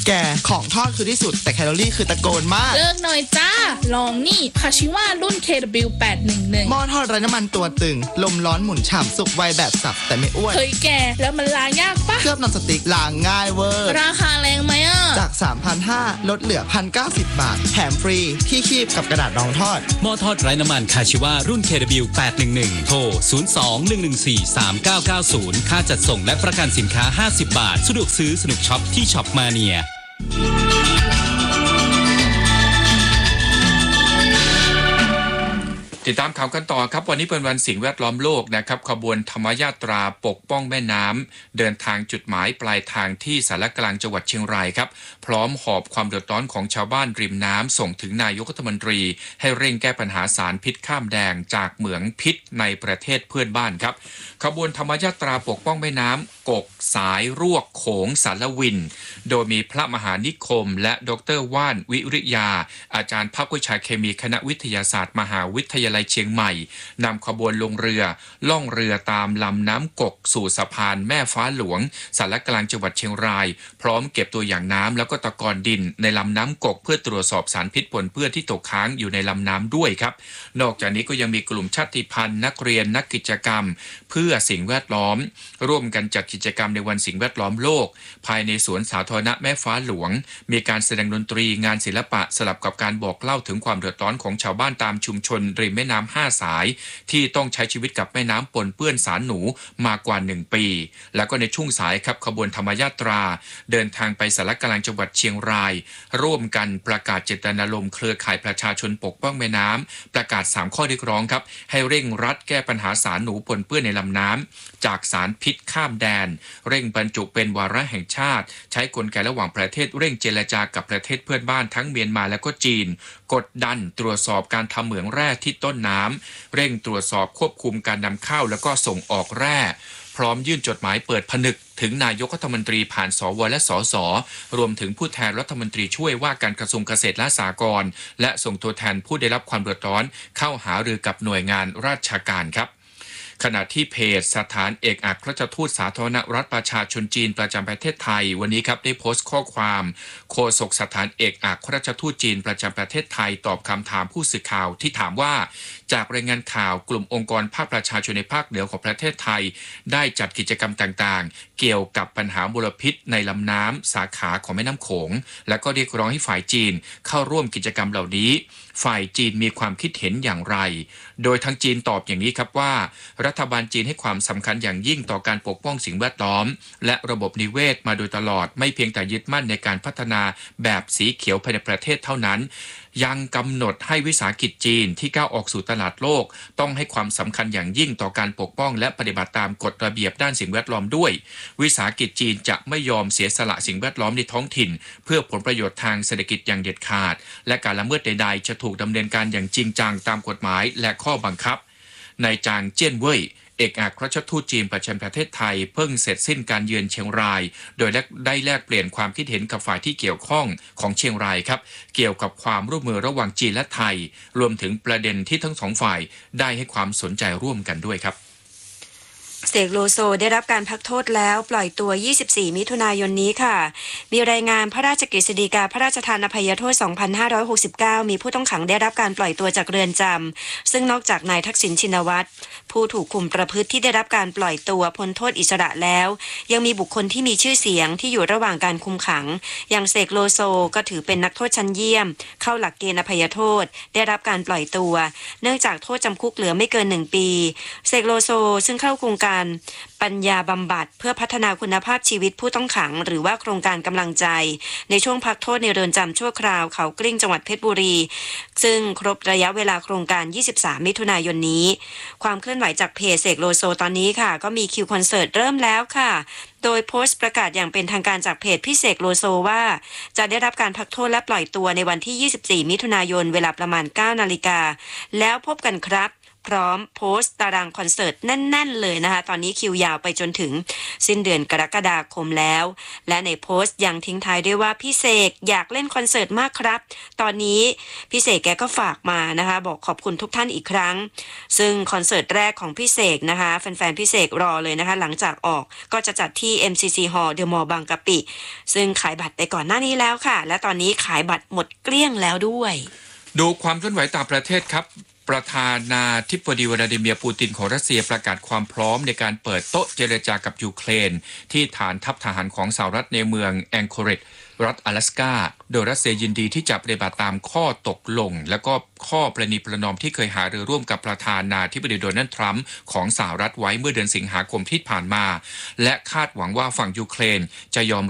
แกของทอดคือที่สุดแต่แคลอรี่คือตะโกนมากเลิกหน่อยจ้าลองนี่คาชิว่ารุ่น KW811 หม้อทอดไร้น้ำมันตัวตึงลมร้อนหมุนฉ่ำสุกไวแบบสับแต่ไม่อ้วนเฮ้ยแกแล้วมันล้างยากปะเคลือบนอนสติ๊กล้างง่ายเวอร์ราคาแรงไหมอ่ะจาก 3,500 ลดเหลือ 1,090 บาทแถมฟรีที่คีบกับกระดาษรองทอดหม้อทอดไร้น้ำมันคาชิว่ารุ่น KW811 โทร 02-114-3990 ค่าจัดส่งและประกันสินค้า50 บาทสะดวกซื้อสนุกช็อปที่ช็อปมาเนียติดตามข่าวกันต่อครับวันนี้เป็นวันสิ่งแวดล้อมโลกนะครับขบวนธรรมยาตราปกป้องแม่น้ำเดินทางจุดหมายปลายทางที่สารกลางจังหวัดเชียงรายครับพร้อมหอบความเดือดร้อนของชาวบ้านริมน้ำส่งถึงนายกรัฐมนตรีให้เร่งแก้ปัญหาสารพิษข้ามแดนจากเหมืองพิษในประเทศเพื่อนบ้านครับขบวนธรรมยาตราปกป้องแม่น้ำกกสายรวกโขงสารวินโดยมีพระมหานิคมและดร.ว่านวิริยาอาจารย์ภาควิชาเคมีคณะวิทยาศาสตร์มหาวิทยาลัยเชียงใหม่นำขบวนลงเรือล่องเรือตามลำน้ำกกสู่สะพานแม่ฟ้าหลวงสารกลางจังหวัดเชียงรายพร้อมเก็บตัวอย่างน้ำแล้วก็ตะกอนดินในลำน้ำกกเพื่อตรวจสอบสารพิษปนเปื้อนที่ตกค้างอยู่ในลำน้ำด้วยครับนอกจากนี้ก็ยังมีกลุ่มชาติพันธุ์นักเรียนนักกิจกรรมเพื่อสิ่งแวดล้อมร่วมกันจัดกิจกรรมในวันสิ่งแวดล้อมโลกภายในสวนสาธารณะแม่ฟ้าหลวงมีการแสดงดนตรีงานศิลปะสลับกับการบอกเล่าถึงความเดือดร้อนของชาวบ้านตามชุมชนริมแม่น้ำ5 สายที่ต้องใช้ชีวิตกับแม่น้ำปนเปื้อนสารหนูมากว่า1 ปีแล้วก็ในช่วงสายครับขบวนธรรมยาตราเดินทางไปสารกลางจังหวัดเชียงรายร่วมกันประกาศเจตนารมณ์เครือข่ายประชาชนปกป้องแม่น้ำประกาศ3 ข้อเรียกร้องครับให้เร่งรัดแก้ปัญหาสารหนูปนเปื้อนในลำน้ำจากสารพิษข้ามแดนเร่งบรรจุเป็นวาระแห่งชาติใช้กลไกระหว่างประเทศเร่งเจรจากับประเทศเพื่อนบ้านทั้งเมียนมาและก็จีนกดดันตรวจสอบการทำเหมืองแร่ที่ต้นน้ำเร่งตรวจสอบควบคุมการนำเข้าแล้วก็ส่งออกแร่พร้อมยื่นจดหมายเปิดผนึกถึงนายกรัฐมนตรีผ่านสวและสสรวมถึงผู้แทนรัฐมนตรีช่วยว่าการกระทรวงเกษตรและสหกรณ์และส่งตัวแทนผู้ได้รับความเดือดร้อนเข้าหารือกับหน่วยงานราชการครับขณะที่เพจสถานเอกอัครราชทูตสาธารณรัฐประชาชนจีนประจำประเทศไทยวันนี้ครับได้โพสต์ข้อความโฆษกสถานเอกอัครราชทูตจีนประจำประเทศไทยตอบคำถามผู้สื่อข่าวที่ถามว่าจากรายงานข่าวกลุ่มองค์กรภาคประชาชนในภาคเหนือของประเทศไทยได้จัดกิจกรรมต่างๆเกี่ยวกับปัญหามลพิษในลำน้ำสาขาของแม่น้ำโขงและก็เรียกร้องให้ฝ่ายจีนเข้าร่วมกิจกรรมเหล่านี้ฝ่ายจีนมีความคิดเห็นอย่างไรโดยทางจีนตอบอย่างนี้ครับว่ารัฐบาลจีนให้ความสำคัญอย่างยิ่งต่อการปกป้องสิ่งแวดล้อมและระบบนิเวศมาโดยตลอดไม่เพียงแต่ยึดมั่นในการพัฒนาแบบสีเขียวภายในประเทศเท่านั้นยังกำหนดให้วิสาหกิจจีนที่ก้าวออกสู่ตลาดโลกต้องให้ความสำคัญอย่างยิ่งต่อการปกป้องและปฏิบัติตามกฎระเบียบด้านสิ่งแวดล้อมด้วยวิสาหกิจจีนจะไม่ยอมเสียสละสิ่งแวดล้อมในท้องถิ่นเพื่อผลประโยชน์ทางเศรษฐกิจอย่างเด็ดขาดและการละเมิดใดๆจะถูกดำเนินการอย่างจริงจังตามกฎหมายและข้อบังคับนายจางเจี้ยนเว่ยเอกอัครราชทูตจีนประจำประเทศไทยเพิ่งเสร็จสิ้นการเยือนเชียงรายโดยได้แลกเปลี่ยนความคิดเห็นกับฝ่ายที่เกี่ยวข้องของเชียงรายครับเกี่ยวกับความร่วมมือระหว่างจีนและไทยรวมถึงประเด็นที่ทั้งสองฝ่ายได้ให้ความสนใจร่วมกันด้วยครับเสกโลโซได้รับการพักโทษแล้วปล่อยตัว24 มิถุนายนนี้ค่ะมีรายงานพระราชกฤษฎีกาพระราชทานอภัยโทษ 2569 มีผู้ต้องขังได้รับการปล่อยตัวจากเรือนจำซึ่งนอกจากนายทักษิณชินวัตรผู้ถูกคุมประพฤติที่ได้รับการปล่อยตัวพ้นโทษอิสระแล้วยังมีบุคคลที่มีชื่อเสียงที่อยู่ระหว่างการคุมขังอย่างเสกโลโซก็ถือเป็นนักโทษชั้นเยี่ยมเข้าหลักเกณฑ์อภัยโทษได้รับการปล่อยตัวเนื่องจากโทษจำคุกเหลือไม่เกิน1 ปีเสกโลโซซึ่งเข้าโครงการปัญญาบำบัดเพื่อพัฒนาคุณภาพชีวิตผู้ต้องขังหรือว่าโครงการกำลังใจในช่วงพักโทษในเรือนจำชั่วคราวเขากลิ้งจังหวัดเพชรบุรีซึ่งครบระยะเวลาโครงการ23 มิถุนายนนี้ความเคลื่อนไหวจากเพจเสกโลโซตอนนี้ค่ะก็มีคิวคอนเสิร์ตเริ่มแล้วค่ะโดยโพสต์ประกาศอย่างเป็นทางการจากเพจพี่เสกโลโซว่าจะได้รับการพักโทษและปล่อยตัวในวันที่24 มิถุนายนเวลาประมาณ 9 นาฬิกาแล้วพบกันครับพร้อมโพสต์ตารางคอนเสิร์ตแน่นๆเลยนะคะตอนนี้คิวยาวไปจนถึงสิ้นเดือนกรกฎาคมแล้วและในโพสต์ยังทิ้งท้ายด้วยว่าพี่เสกอยากเล่นคอนเสิร์ตมากครับตอนนี้พี่เสกแกก็ฝากมานะคะบอกขอบคุณทุกท่านอีกครั้งซึ่งคอนเสิร์ตแรกของพี่เสกนะคะแฟนๆพี่เสกรอเลยนะคะหลังจากออกก็จะจัดที่ MCC Hall เดอะมอลล์บางกะปิซึ่งขายบัตรไปก่อนหน้านี้แล้วค่ะและตอนนี้ขายบัตรหมดเกลี้ยงแล้วด้วยดูความเคลื่อนไหวต่างประเทศครับประธานาธิบดีวลาดิเมียร์ปูตินของรัสเซียประกาศความพร้อมในการเปิดโต๊ะเจรจากับยูเครนที่ฐานทัพทหารของสหรัฐในเมืองแองโคเรจรัฐ阿拉斯กาโดยรัสเซียยินดีที่จะปฏิบัติตามข้อตกลงและก็ข้อประนีประนอมที่เคยหารือร่วมกับประธานาธิบดีโดนัลด์ทรัมป์ของสหรัฐไว้เมื่อเดือนสิงหาคมที่ผ่านมาและคาดหวังว่าฝั่งยูเครนจะยอม